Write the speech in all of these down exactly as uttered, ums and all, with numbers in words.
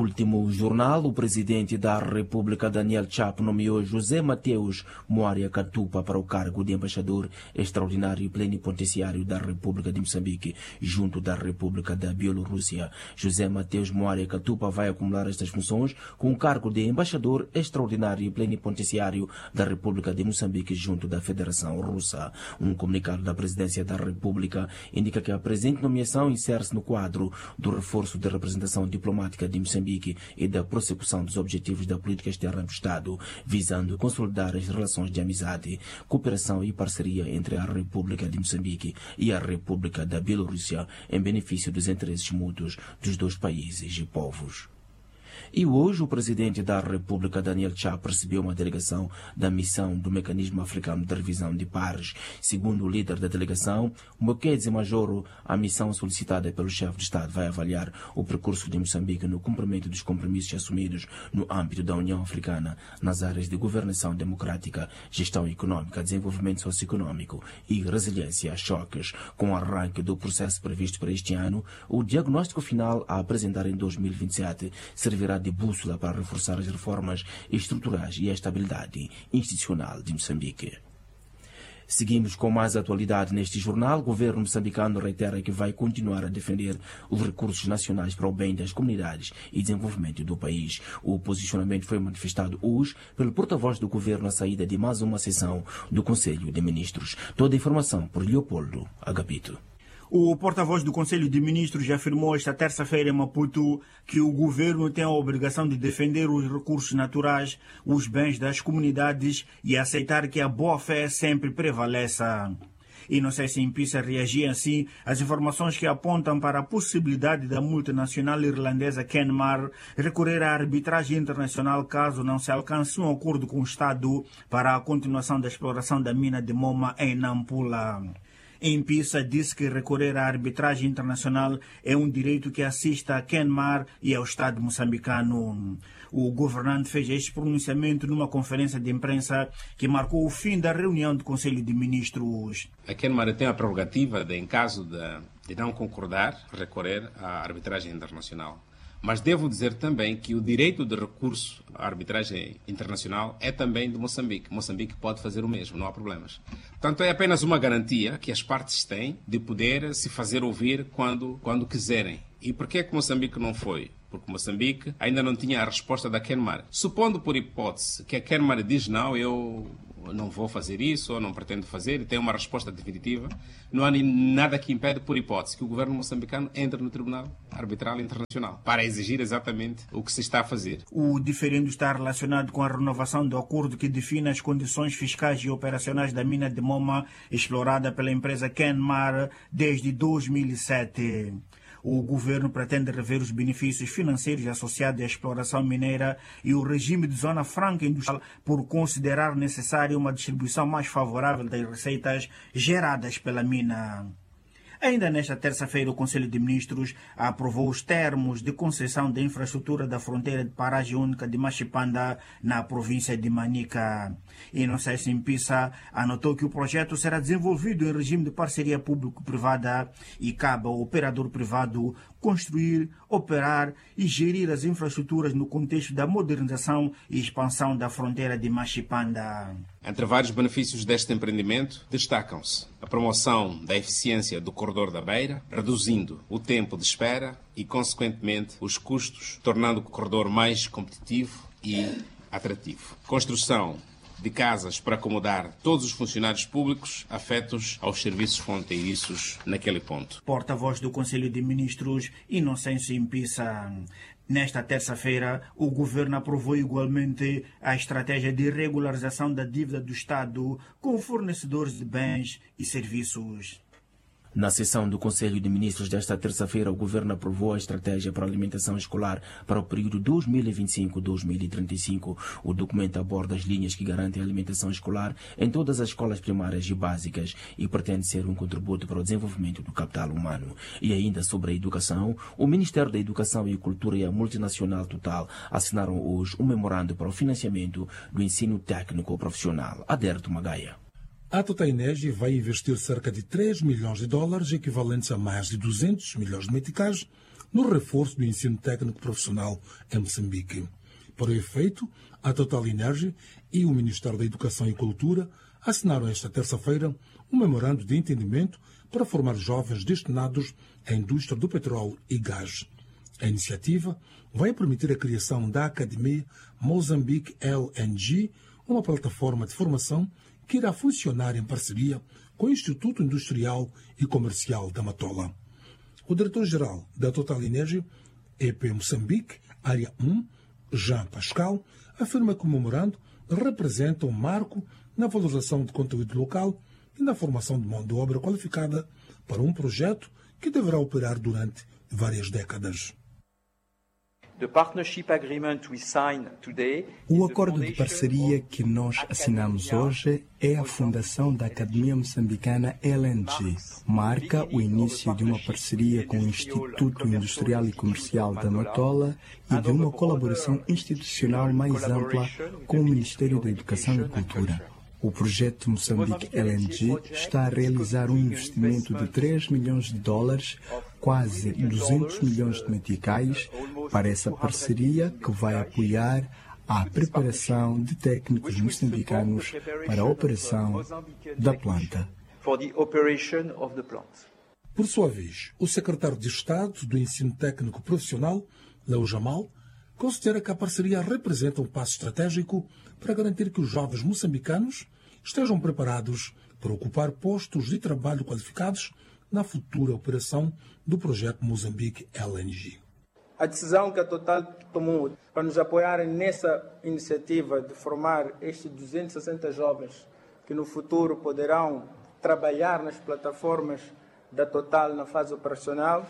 Último jornal, o presidente da República, Daniel Chapo, nomeou José Mateus Moaria Katupa para o cargo de embaixador extraordinário e plenipotenciário da República de Moçambique, junto da República da Bielorrússia. José Mateus Moaria Katupa vai acumular estas funções com o cargo de embaixador extraordinário e plenipotenciário da República de Moçambique, junto da Federação Russa. Um comunicado da Presidência da República indica que a presente nomeação insere-se no quadro do reforço da representação diplomática de Moçambique e da prossecução dos objetivos da política externa do Estado, visando consolidar as relações de amizade, cooperação e parceria entre a República de Moçambique e a República da Bielorrússia, em benefício dos interesses mútuos dos dois países e povos. E hoje o presidente da República, Daniel Chapo, recebeu uma delegação da missão do Mecanismo Africano de Revisão de Pares. Segundo o líder da delegação, Moquedze Majoro, a missão solicitada pelo chefe de Estado vai avaliar o percurso de Moçambique no cumprimento dos compromissos assumidos no âmbito da União Africana nas áreas de governação democrática, gestão econômica, desenvolvimento socioeconômico e resiliência a choques. Com o arranque do processo previsto para este ano, o diagnóstico final a apresentar em dois mil e vinte e sete servirá de bússola para reforçar as reformas estruturais e a estabilidade institucional de Moçambique. Seguimos com mais atualidade neste jornal. O governo moçambicano reitera que vai continuar a defender os recursos nacionais para o bem das comunidades e desenvolvimento do país. O posicionamento foi manifestado hoje pelo porta-voz do governo à saída de mais uma sessão do Conselho de Ministros. Toda a informação por Leopoldo Agapito. O porta-voz do Conselho de Ministros afirmou esta terça-feira em Maputo que o governo tem a obrigação de defender os recursos naturais, os bens das comunidades e aceitar que a boa-fé sempre prevaleça. E não sei se Impisa reagia assim às informações que apontam para a possibilidade da multinacional irlandesa Kenmare recorrer à arbitragem internacional caso não se alcance um acordo com o Estado para a continuação da exploração da mina de Moma em Nampula. Impisa disse que recorrer à arbitragem internacional é um direito que assiste a Kenmare e ao Estado moçambicano. O governante fez este pronunciamento numa conferência de imprensa que marcou o fim da reunião do Conselho de Ministros. A Kenmare tem a prerrogativa de, em caso de, de não concordar, recorrer à arbitragem internacional. Mas devo dizer também que o direito de recurso à arbitragem internacional é também de Moçambique. Moçambique pode fazer o mesmo, não há problemas. Portanto, é apenas uma garantia que as partes têm de poder se fazer ouvir quando, quando quiserem. E por que é que Moçambique não foi? Porque Moçambique ainda não tinha a resposta da Kenmare. Supondo por hipótese que a Kenmare diz não, eu não vou fazer isso ou não pretendo fazer e tem uma resposta definitiva, não há nada que impede, por hipótese, que o governo moçambicano entre no Tribunal Arbitral Internacional para exigir exatamente o que se está a fazer. O diferendo está relacionado com a renovação do acordo que define as condições fiscais e operacionais da mina de Moma explorada pela empresa Kenmare desde dois mil e sete. O governo pretende rever os benefícios financeiros associados à exploração mineira e o regime de zona franca industrial por considerar necessária uma distribuição mais favorável das receitas geradas pela mina. Ainda nesta terça-feira, o Conselho de Ministros aprovou os termos de concessão da infraestrutura da fronteira de paragem única de Machipanda, na província de Manica. E não sei se Impisa anotou que o projeto será desenvolvido em regime de parceria público-privada e cabe ao operador privado construir, operar e gerir as infraestruturas no contexto da modernização e expansão da fronteira de Machipanda. Entre vários benefícios deste empreendimento, destacam-se a promoção da eficiência do corredor da Beira, reduzindo o tempo de espera e, consequentemente, os custos, tornando o corredor mais competitivo e atrativo. Construção de casas para acomodar todos os funcionários públicos afetos aos serviços fronteiriços naquele ponto. Porta-voz do Conselho de Ministros, Inocêncio Impisa. Nesta terça-feira, o governo aprovou igualmente a estratégia de regularização da dívida do Estado com fornecedores de bens e serviços. Na sessão do Conselho de Ministros desta terça-feira, o governo aprovou a estratégia para a alimentação escolar para o período dois mil e vinte e cinco a dois mil e trinta e cinco. O documento aborda as linhas que garantem a alimentação escolar em todas as escolas primárias e básicas e pretende ser um contributo para o desenvolvimento do capital humano. E ainda sobre a educação, o Ministério da Educação e Cultura e a Multinacional Total assinaram hoje um memorando para o financiamento do ensino técnico profissional. Aderto Magaia. A Totainege vai investir cerca de três milhões de dólares, equivalentes a mais de duzentos milhões de meticais, no reforço do ensino técnico profissional em Moçambique. Para o efeito, a Total Energy e o Ministério da Educação e Cultura assinaram esta terça-feira um memorando de entendimento para formar jovens destinados à indústria do petróleo e gás. A iniciativa vai permitir a criação da Academia Mozambique L N G, uma plataforma de formação que irá funcionar em parceria com o Instituto Industrial e Comercial da Matola. O diretor-geral da Total Energy, E P Moçambique, Área um, Jean Pascal, afirma que o memorando representa um marco na valorização de conteúdo local e na formação de mão de obra qualificada para um projeto que deverá operar durante várias décadas. O acordo de parceria que nós assinamos hoje é a fundação da Academia Moçambicana L N G. Marca o início de uma parceria com o Instituto Industrial e Comercial da Matola e de uma colaboração institucional mais ampla com o Ministério da Educação e Cultura. O projeto Moçambique L N G está a realizar um investimento de três milhões de dólares, quase duzentos milhões de meticais, para essa parceria que vai apoiar a preparação de técnicos moçambicanos para a operação da planta. Por sua vez, o secretário de Estado do Ensino Técnico Profissional, Leo Jamal, considera que a parceria representa um passo estratégico para garantir que os jovens moçambicanos estejam preparados para ocupar postos de trabalho qualificados na futura operação do projeto Moçambique L N G. A decisão que a Total tomou para nos apoiarem nessa iniciativa de formar estes duzentos e sessenta jovens que no futuro poderão trabalhar nas plataformas da Total na fase operacional,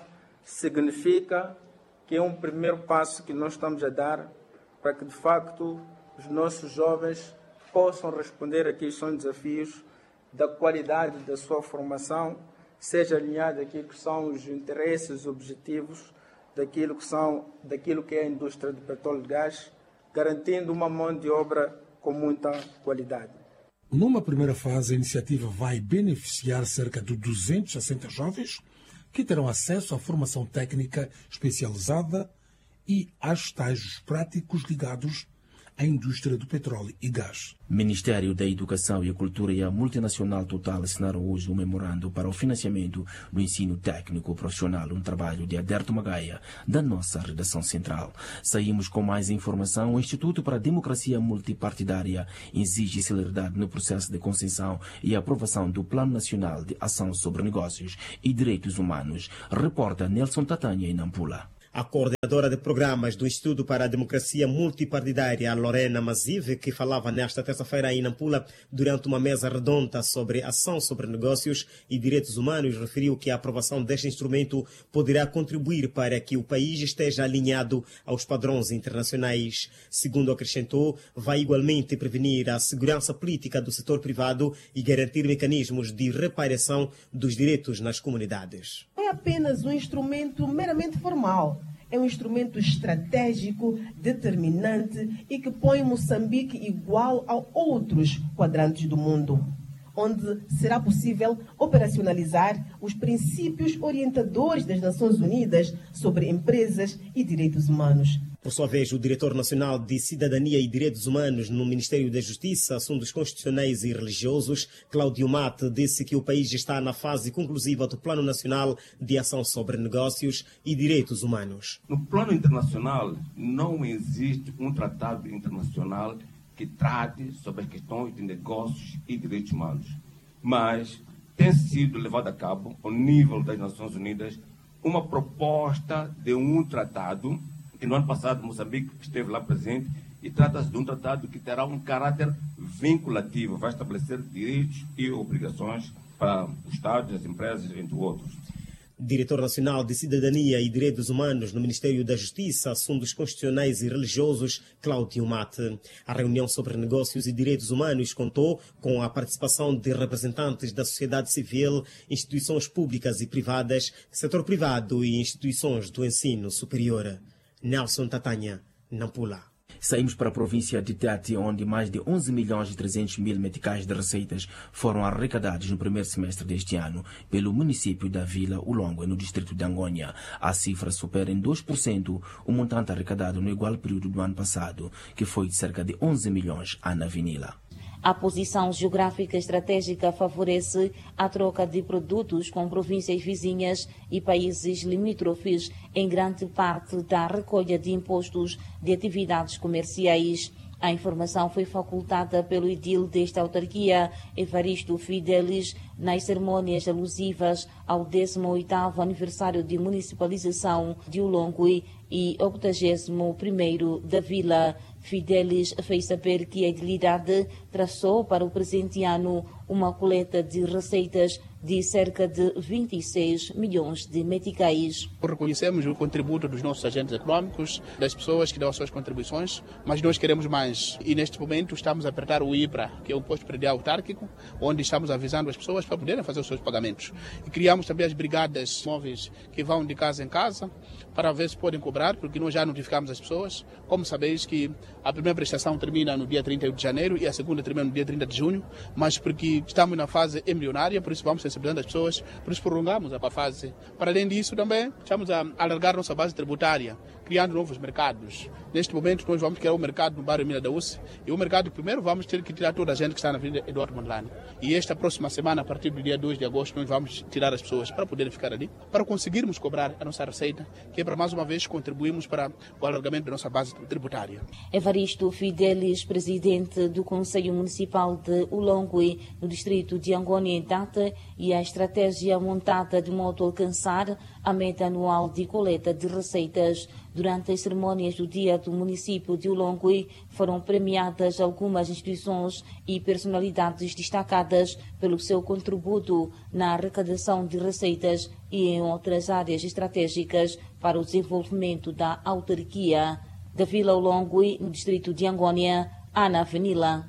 significa que é um primeiro passo que nós estamos a dar para que, de facto, os nossos jovens possam responder a que são desafios da qualidade da sua formação, seja alinhado àquilo que são os interesses, os objetivos daquilo que, são, daquilo que é a indústria do petróleo e gás, garantindo uma mão de obra com muita qualidade. Numa primeira fase, a iniciativa vai beneficiar cerca de duzentos e sessenta jovens que terão acesso à formação técnica especializada e a estágios práticos ligados à indústria do petróleo e gás. Ministério da Educação e Cultura e a multinacional Total assinaram hoje um memorando para o financiamento do ensino técnico profissional, um trabalho de Aderto Magaia, da nossa redação central. Saímos com mais informação. O Instituto para a Democracia Multipartidária exige celeridade no processo de concessão e aprovação do Plano Nacional de Ação sobre Negócios e Direitos Humanos. Reporta Nelson Tatanha, em Nampula. A coordenadora de programas do Instituto para a Democracia Multipartidária, Lorena Mazive, que falava nesta terça-feira em Nampula durante uma mesa redonda sobre ação sobre negócios e direitos humanos, referiu que a aprovação deste instrumento poderá contribuir para que o país esteja alinhado aos padrões internacionais. Segundo acrescentou, vai igualmente prevenir a segurança política do setor privado e garantir mecanismos de reparação dos direitos nas comunidades. Não é apenas um instrumento meramente formal. É um instrumento estratégico, determinante e que põe Moçambique igual a outros quadrantes do mundo, onde será possível operacionalizar os princípios orientadores das Nações Unidas sobre empresas e direitos humanos. Por sua vez, o diretor nacional de Cidadania e Direitos Humanos no Ministério da Justiça, Assuntos Constitucionais e Religiosos, Cláudio Mate, disse que o país está na fase conclusiva do Plano Nacional de Ação sobre Negócios e Direitos Humanos. No plano internacional, não existe um tratado internacional que trate sobre as questões de negócios e direitos humanos, mas tem sido levado a cabo, ao nível das Nações Unidas, uma proposta de um tratado. E no ano passado, Moçambique esteve lá presente e trata-se de um tratado que terá um caráter vinculativo, vai estabelecer direitos e obrigações para os Estados, as empresas, entre outros. Diretor Nacional de Cidadania e Direitos Humanos no Ministério da Justiça, Assuntos Constitucionais e Religiosos, Cláudio Mate. A reunião sobre negócios e direitos humanos contou com a participação de representantes da sociedade civil, instituições públicas e privadas, setor privado e instituições do ensino superior. Nelson Tatanha, Nampula. Saímos para a província de Tete, onde mais de onze milhões e trezentos mil meticais de receitas foram arrecadados no primeiro semestre deste ano pelo município da Vila Ulongwe, no distrito de Angônia. A cifra supera em dois por cento o montante arrecadado no igual período do ano passado, que foi de cerca de onze milhões à Navinila. A posição geográfica estratégica favorece a troca de produtos com províncias vizinhas e países limítrofes, em grande parte da recolha de impostos de atividades comerciais. A informação foi facultada pelo edil desta autarquia, Evaristo Fidelis, nas cerimônias alusivas ao décimo oitavo aniversário de municipalização de Ulongwe e octagésimo primeiro da vila. Fidelis fez saber que a edilidade traçou para o presente ano uma coleta de receitas de cerca de vinte e seis milhões de meticais. Reconhecemos o contributo dos nossos agentes econômicos, das pessoas que dão as suas contribuições, mas nós queremos mais. E neste momento estamos a apertar o I P R A, que é o Imposto Predial Autárquico, onde estamos avisando as pessoas para poderem fazer os seus pagamentos. E criamos também as brigadas móveis que vão de casa em casa para ver se podem cobrar, porque nós já notificamos as pessoas. Como sabeis que a primeira prestação termina no dia trinta e um de janeiro e a segunda termina no dia trinta de junho, mas porque estamos na fase embrionária, por isso vamos sensibilizando as pessoas, por isso prolongamos a fase. Para além disso também, estamos a alargar nossa base tributária, criando novos mercados. Neste momento nós vamos criar o um mercado no bairro Mina da U C E e o mercado primeiro vamos ter que tirar toda a gente que está na Avenida Eduardo Mondlane. E esta próxima semana, a partir do dia dois de agosto, nós vamos tirar as pessoas para poderem ficar ali, para conseguirmos cobrar a nossa receita, que é para mais uma vez contribuirmos para o alargamento da nossa base tributária. Evaristo Fidelis, presidente do Conselho Municipal de Ulongwe, no distrito de Angônia em Tete, e a estratégia montada de modo a alcançar a meta anual de coleta de receitas. Durante as cerimônias do Dia do Município de Ulongwe, foram premiadas algumas instituições e personalidades destacadas pelo seu contributo na arrecadação de receitas e em outras áreas estratégicas para o desenvolvimento da autarquia. Da Vila Ulongwe, no distrito de Angônia, Ana Venila.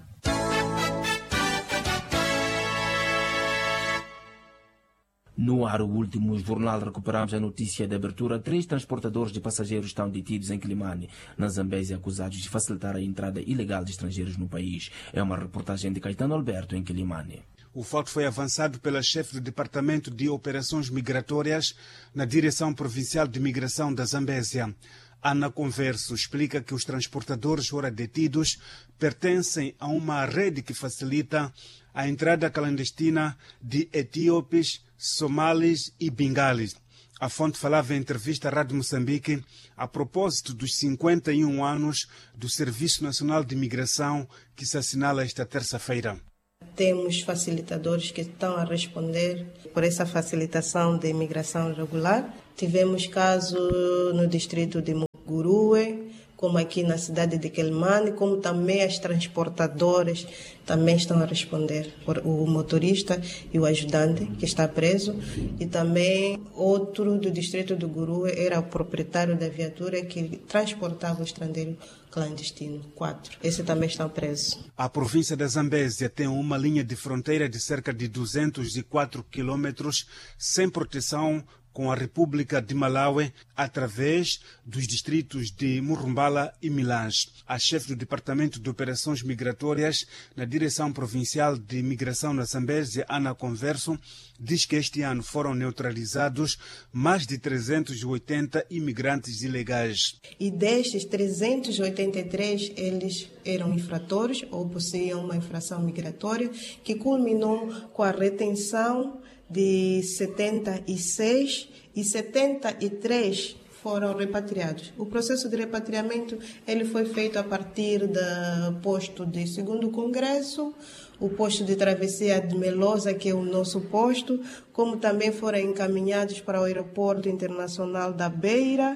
No ar, o último jornal, recuperamos a notícia de abertura. Três transportadores de passageiros estão detidos em Quilimane, na Zambésia, acusados de facilitar a entrada ilegal de estrangeiros no país. É uma reportagem de Caetano Alberto, em Quilimane. O fato foi avançado pela chefe do Departamento de Operações Migratórias na Direção Provincial de Migração da Zambésia. Ana Converso explica que os transportadores ora detidos pertencem a uma rede que facilita a entrada clandestina de etíopes, somalis e bengalis. A fonte falava em entrevista à Rádio Moçambique a propósito dos cinquenta e um anos do Serviço Nacional de Imigração que se assinala esta terça-feira. Temos facilitadores que estão a responder por essa facilitação de imigração regular. Tivemos caso no distrito de Muguruwe, como aqui na cidade de Quelimane, como também as transportadoras também estão a responder, por o motorista e o ajudante que está preso, e também outro do distrito de Guruwe era o proprietário da viatura que transportava o estrangeiro clandestino, quatro. Esse também está preso. A província da Zambésia tem uma linha de fronteira de cerca de duzentos e quatro quilômetros sem proteção com a República de Malawi, através dos distritos de Murumbala e Milange. A chefe do Departamento de Operações Migratórias na Direção Provincial de Imigração na Zambésia, Ana Converso, diz que este ano foram neutralizados mais de trezentos e oitenta imigrantes ilegais. E destes trezentos e oitenta e três, eles eram infratores ou possuíam uma infração migratória que culminou com a retenção de setenta e seis e setenta e três foram repatriados. O processo de repatriamento ele foi feito a partir do posto de segundo congresso, o posto de travessia de Melosa, que é o nosso posto, como também foram encaminhados para o aeroporto internacional da Beira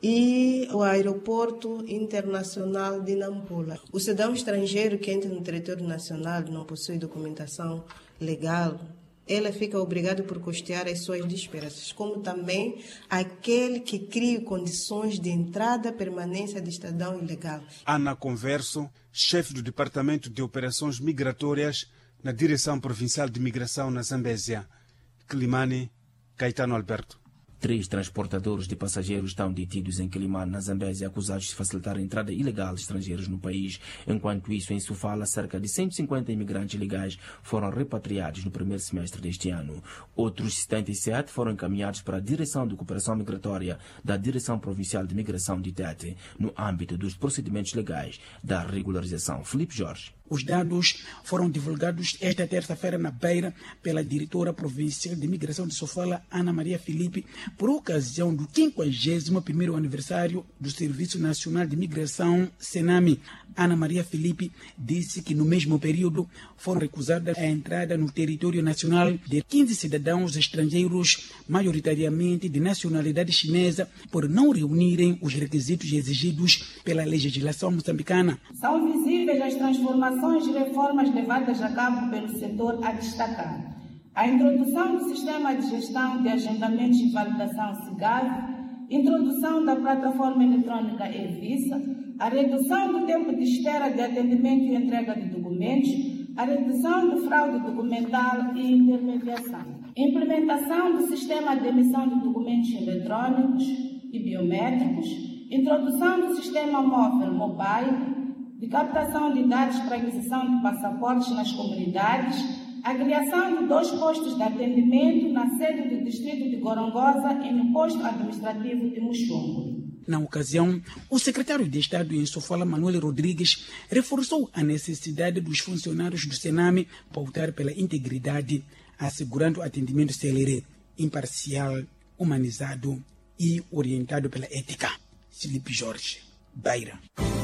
e o aeroporto internacional de Nampula. O cidadão estrangeiro que entra no território nacional não possui documentação legal, ele fica obrigado por custear as suas despesas, como também aquele que cria condições de entrada e permanência de cidadão ilegal. Ana Converso, chefe do Departamento de Operações Migratórias na Direção Provincial de Migração na Zambésia. Quilimane, Caetano Alberto. Três transportadores de passageiros estão detidos em Quelimane, na Zambésia, acusados de facilitar a entrada ilegal de estrangeiros no país. Enquanto isso, em Sofala, cerca de cento e cinquenta imigrantes ilegais foram repatriados no primeiro semestre deste ano. Outros setenta e sete foram encaminhados para a Direção de Cooperação Migratória da Direção Provincial de Migração de Tete, no âmbito dos procedimentos legais da regularização. Filipe Jorge. Os dados foram divulgados esta terça-feira na Beira pela diretora provincial de Migração de Sofala, Ana Maria Filipe, por ocasião do quinquagésimo primeiro aniversário do Serviço Nacional de Migração, SENAMI. Ana Maria Filipe disse que no mesmo período foram recusadas a entrada no território nacional de quinze cidadãos estrangeiros, majoritariamente de nacionalidade chinesa, por não reunirem os requisitos exigidos pela legislação moçambicana. São visíveis as transformações e reformas levadas a cabo pelo setor a destacar a introdução do sistema de gestão de agendamentos e validação SIGAV, introdução da plataforma eletrônica E-Visa, a redução do tempo de espera de atendimento e entrega de documentos, a redução do fraude documental e intermediação, implementação do sistema de emissão de documentos eletrônicos e biométricos, introdução do sistema móvel mobile, de captação de dados para aquisição de passaportes nas comunidades, a criação de dois postos de atendimento na sede do distrito de Gorongosa e no posto administrativo de Muxungu. Na ocasião, o secretário de Estado em Sofala, Manuel Rodrigues, reforçou a necessidade dos funcionários do SENAMI pautar pela integridade, assegurando atendimento célere, imparcial, humanizado e orientado pela ética. Filipe Jorge, Beira.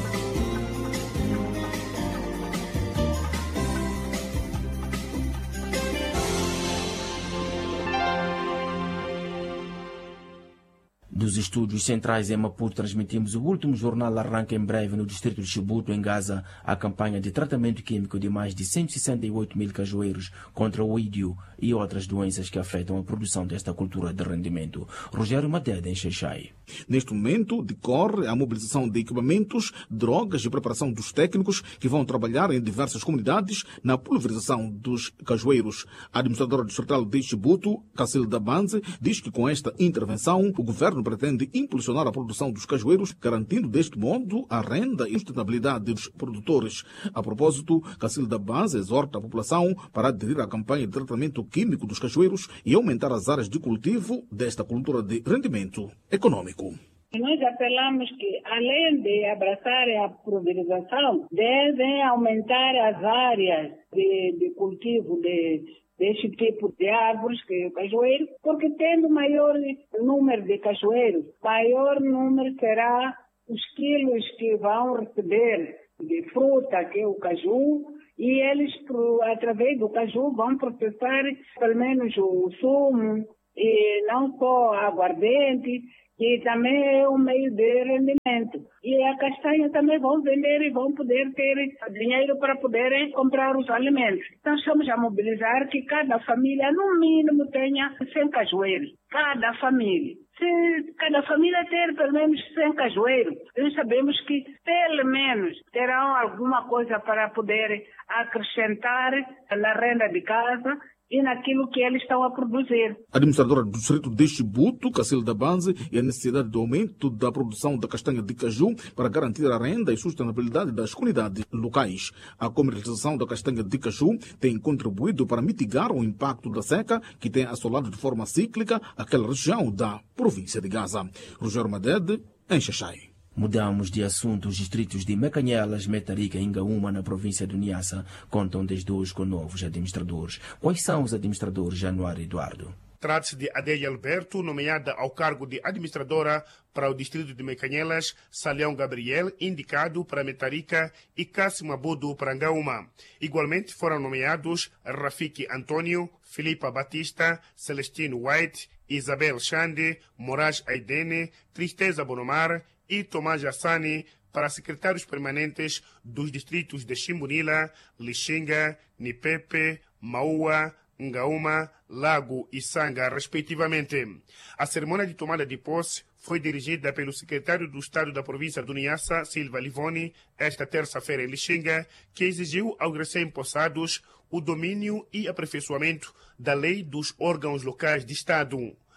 Dos estúdios centrais em Maputo, transmitimos o último jornal. Arranca em breve no distrito de Chibuto, em Gaza, a campanha de tratamento químico de mais de cento e sessenta e oito mil cajueiros contra o ídio e outras doenças que afetam a produção desta cultura de rendimento. Rogério Madede, em Xeixai. Neste momento, decorre a mobilização de equipamentos, drogas e preparação dos técnicos que vão trabalhar em diversas comunidades na pulverização dos cajueiros. A administradora distrital de Chibuto, Cacilda Banze, diz que com esta intervenção o governo pretende impulsionar a produção dos cajueiros, garantindo deste modo a renda e sustentabilidade dos produtores. A propósito, Cacilda Banze exorta a população para aderir à campanha de tratamento químico dos cajueiros e aumentar as áreas de cultivo desta cultura de rendimento econômico. Nós apelamos que, além de abraçar a pulverização, devem aumentar as áreas de, de cultivo de deste tipo de árvores, que é o cajueiro, porque tendo maior número de cajueiros, maior número será os quilos que vão receber de fruta, que é o caju, e eles, através do caju, vão processar pelo menos o sumo, e não só aguardente, que também é um meio de rendimento. E a castanha também vão vender e vão poder ter dinheiro para poderem comprar os alimentos. Então estamos a mobilizar que cada família, no mínimo, tenha cem cajueiros. Cada família. Se cada família ter pelo menos cem cajueiros, nós sabemos que pelo menos terão alguma coisa para poder acrescentar na renda de casa e naquilo que eles estão a produzir. A administradora do distrito de Chibuto, Cacilda Banze, e a necessidade de aumento da produção da castanha de caju para garantir a renda e sustentabilidade das comunidades locais. A comercialização da castanha de caju tem contribuído para mitigar o impacto da seca que tem assolado de forma cíclica aquela região da província de Gaza. Rogério Madede, em Xaxai. Mudamos de assunto. Os distritos de Mecanhelas, Metarica e Ingaúma, na província de Niassa, contam desde hoje com novos administradores. Quais são os administradores, Januário Eduardo? Trata-se de Adélia Alberto, nomeada ao cargo de administradora para o distrito de Mecanhelas, Saleão Gabriel, indicado para Metarica, e Cássio Mabudu para Ingaúma. Igualmente foram nomeados Rafiki Antônio, Filipa Batista, Celestino White, Isabel Xande, Moraes Aidene, Tristeza Bonomar e Tomás Hassani para secretários permanentes dos distritos de Chimbunila, Lixinga, Nipepe, Maua, Ngaúma, Lago e Sanga, respectivamente. A cerimônia de tomada de posse foi dirigida pelo secretário do Estado da província do Niassa, Silva Livoni, esta terça-feira em Lixinga, que exigiu aos recém-possados o domínio e aperfeiçoamento da lei dos órgãos locais de Estado.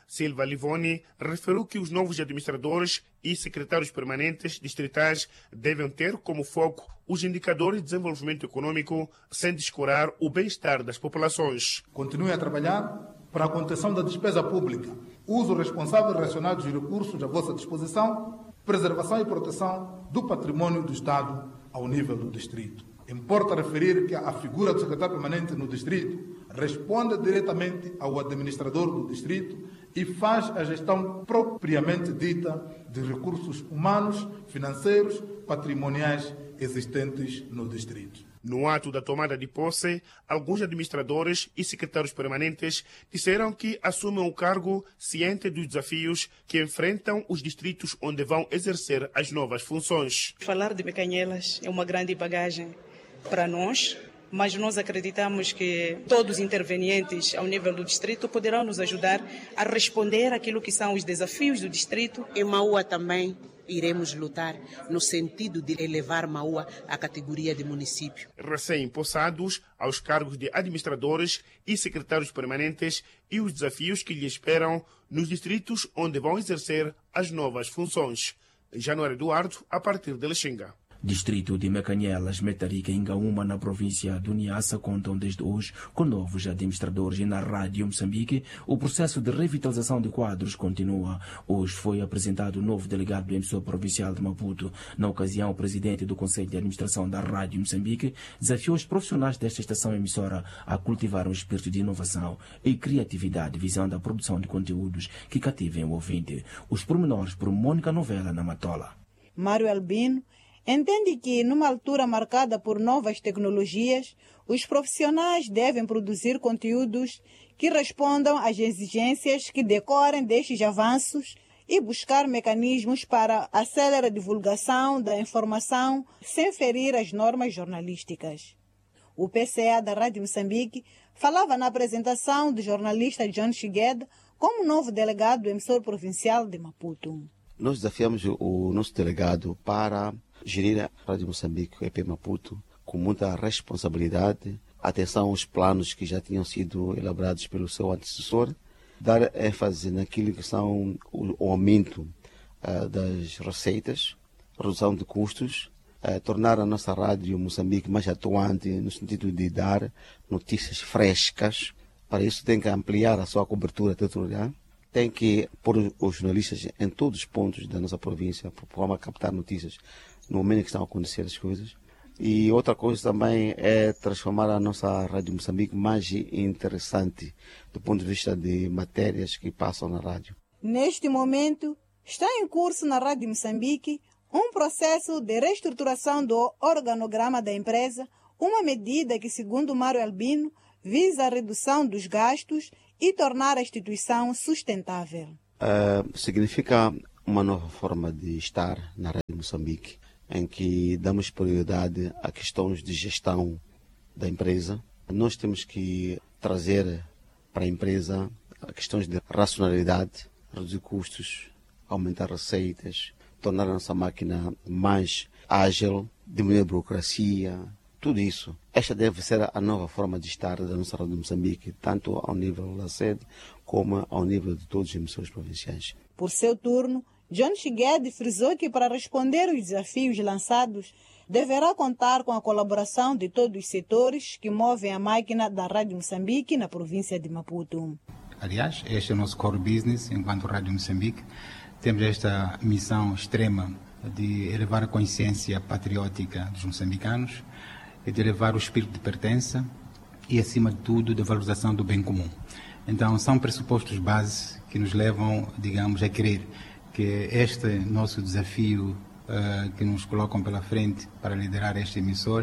Silva Livoni, referiu que os novos administradores e secretários permanentes distritais devem ter como foco os indicadores de desenvolvimento econômico, sem descurar o bem-estar das populações. Continue a trabalhar para a contenção da despesa pública, uso responsável e racional dos recursos à vossa disposição, preservação e proteção do patrimônio do Estado ao nível do distrito. Importa referir que a figura do secretário permanente no distrito responde diretamente ao administrador do distrito e faz a gestão propriamente dita de recursos humanos, financeiros, patrimoniais existentes no distrito. No ato da tomada de posse, alguns administradores e secretários permanentes disseram que assumem o cargo ciente dos desafios que enfrentam os distritos onde vão exercer as novas funções. Falar de Mecanhelas é uma grande bagagem para nós, mas nós acreditamos que todos os intervenientes ao nível do distrito poderão nos ajudar a responder àquilo que são os desafios do distrito. Em Maua também iremos lutar no sentido de elevar Maua à categoria de município. Recém-possados aos cargos de administradores e secretários permanentes e os desafios que lhe esperam nos distritos onde vão exercer as novas funções. Januário Eduardo, a partir de Lexinga. Distrito de Mecanhelas, Metarica e Ingaúma, na província do Niassa, contam desde hoje com novos administradores e na Rádio Moçambique o processo de revitalização de quadros continua. Hoje foi apresentado o novo delegado do emissor provincial de Maputo. Na ocasião, o presidente do Conselho de Administração da Rádio Moçambique desafiou os profissionais desta estação emissora a cultivar um espírito de inovação e criatividade visando a produção de conteúdos que cativem o ouvinte. Os pormenores por Mônica Novela, na Matola. Mário Albino entende que, numa altura marcada por novas tecnologias, os profissionais devem produzir conteúdos que respondam às exigências que decorrem destes avanços e buscar mecanismos para acelerar a divulgação da informação sem ferir as normas jornalísticas. O P C A da Rádio Moçambique falava na apresentação do jornalista John Shigueda como novo delegado do emissor provincial de Maputo. Nós desafiamos o nosso delegado para gerir a Rádio Moçambique, o E P Maputo, com muita responsabilidade, atenção aos planos que já tinham sido elaborados pelo seu antecessor, dar ênfase naquilo que são o, o aumento uh, das receitas, redução de custos, uh, tornar a nossa Rádio Moçambique mais atuante no sentido de dar notícias frescas. Para isso tem que ampliar a sua cobertura territorial, tem que pôr os jornalistas em todos os pontos da nossa província, por forma a captar notícias no momento que estão a acontecer as coisas. E outra coisa também é transformar a nossa Rádio Moçambique mais interessante do ponto de vista de matérias que passam na rádio. Neste momento, está em curso na Rádio Moçambique um processo de reestruturação do organograma da empresa, uma medida que, segundo Mário Albino, visa a redução dos gastos e tornar a instituição sustentável. Uh, significa uma nova forma de estar na Rádio Moçambique, em que damos prioridade a questões de gestão da empresa. Nós temos que trazer para a empresa questões de racionalidade, reduzir custos, aumentar receitas, tornar a nossa máquina mais ágil, diminuir a burocracia, tudo isso. Esta deve ser a nova forma de estar da nossa Rádio Moçambique, tanto ao nível da sede como ao nível de todos os emissores provinciais. Por seu turno, John Shigueda frisou que para responder aos desafios lançados, deverá contar com a colaboração de todos os setores que movem a máquina da Rádio Moçambique na província de Maputo. Aliás, este é o nosso core business enquanto Rádio Moçambique. Temos esta missão extrema de elevar a consciência patriótica dos moçambicanos e de elevar o espírito de pertença e, acima de tudo, da valorização do bem comum. Então, são pressupostos base que nos levam, digamos, a crer que este nosso desafio uh, que nos colocam pela frente para liderar este emissor,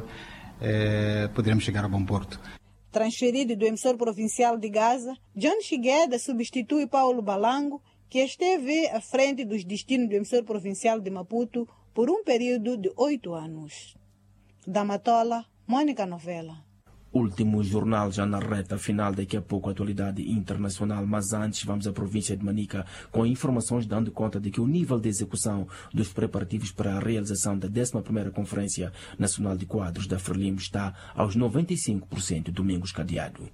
uh, poderemos chegar a bom porto. Transferido do emissor provincial de Gaza, John Shigueda substitui Paulo Balango, que esteve à frente dos destinos do emissor provincial de Maputo por um período de oito anos. Da Matola, Mônica Novela. Último jornal já na reta final, daqui a pouco a atualidade internacional, mas antes vamos à província de Manica com informações dando conta de que o nível de execução dos preparativos para a realização da décima primeira Conferência Nacional de Quadros da Frelimo está aos noventa e cinco por cento. Domingos Cadeado.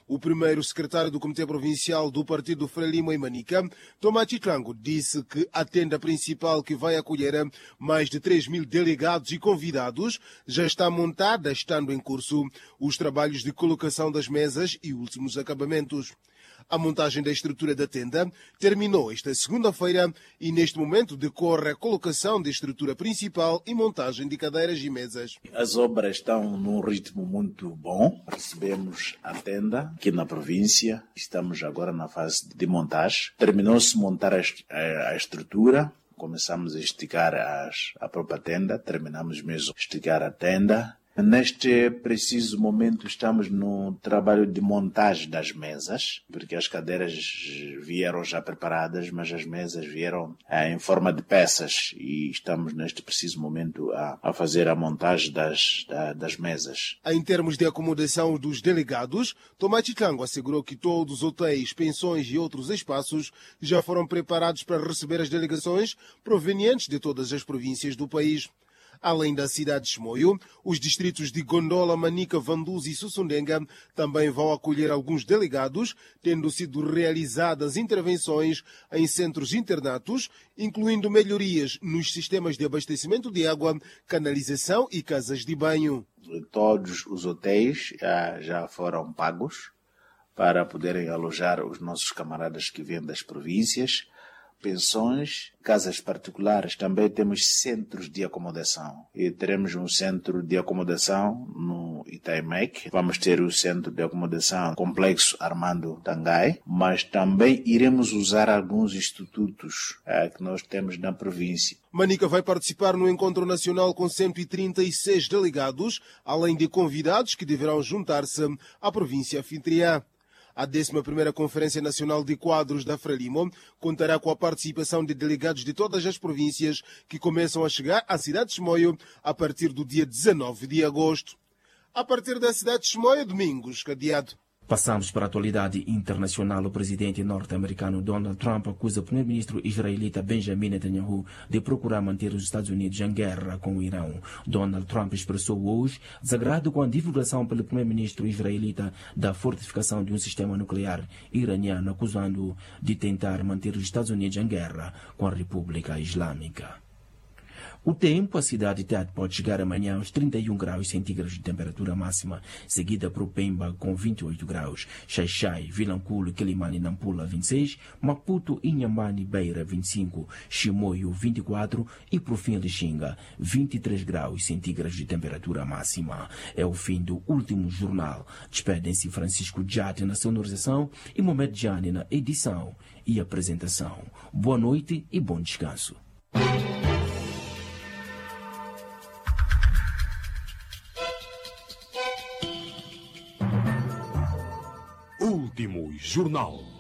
O primeiro secretário do Comitê Provincial do Partido Frelimo em Manica, Tomás Chitlango, disse que a tenda principal que vai acolher mais de três mil delegados e convidados já está montada, estando em curso os trabalhos de colocação das mesas e últimos acabamentos. A montagem da estrutura da tenda terminou esta segunda-feira e neste momento decorre a colocação da estrutura principal e montagem de cadeiras e mesas. As obras estão num ritmo muito bom. Recebemos a tenda aqui na província. Estamos agora na fase de montagem. Terminou-se de montar a, a, a estrutura. Começamos a esticar as, a própria tenda. Terminamos mesmo de esticar a tenda. Neste preciso momento estamos no trabalho de montagem das mesas, porque as cadeiras vieram já preparadas, mas as mesas vieram eh, em forma de peças e estamos neste preciso momento a, a fazer a montagem das, da, das mesas. Em termos de acomodação dos delegados, Tomás Chitlango assegurou que todos os hotéis, pensões e outros espaços já foram preparados para receber as delegações provenientes de todas as províncias do país. Além da cidade de Chimoio, os distritos de Gondola, Manica, Vanduz e Sussundenga também vão acolher alguns delegados, tendo sido realizadas intervenções em centros internatos, incluindo melhorias nos sistemas de abastecimento de água, canalização e casas de banho. Todos os hotéis já, já foram pagos para poderem alojar os nossos camaradas que vêm das províncias. Pensões, casas particulares, também temos centros de acomodação. E teremos um centro de acomodação no Itaimec. Vamos ter o centro de acomodação Complexo Armando Tangai, mas também iremos usar alguns institutos é, que nós temos na província. Manica vai participar no encontro nacional com cento e trinta e seis delegados, além de convidados que deverão juntar-se à província anfitriã. A décima primeira Conferência Nacional de Quadros da Frelimo contará com a participação de delegados de todas as províncias que começam a chegar à cidade de Chimoio a partir do dia dezanove de agosto. A partir da cidade de Chimoio, Domingos Cadeado. Passamos para a atualidade internacional. O presidente norte-americano Donald Trump acusa o primeiro-ministro israelita Benjamin Netanyahu de procurar manter os Estados Unidos em guerra com o Irão. Donald Trump expressou hoje desagrado com a divulgação pelo primeiro-ministro israelita da fortificação de um sistema nuclear iraniano, acusando-o de tentar manter os Estados Unidos em guerra com a República Islâmica. O tempo, a cidade de Tete pode chegar amanhã aos trinta e um graus centígrados de temperatura máxima, seguida por Pemba com vinte e oito graus, Xaixai, Vilanculo, Quilimane e Nampula vinte e seis, Maputo, Inhambane, Beira vinte e cinco, Chimoio vinte e quatro e por fim Lixinga vinte e três graus centígrados de temperatura máxima. É o fim do último jornal. Despedem-se Francisco Jati na sonorização e Mohamed Jani na edição e apresentação. Boa noite e bom descanso. Último Jornal.